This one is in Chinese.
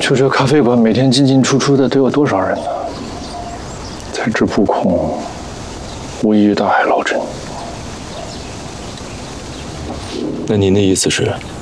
就这咖啡馆每天进进出出的得有多少人呢？才智不空，无异于大海捞针。 那您的意思是？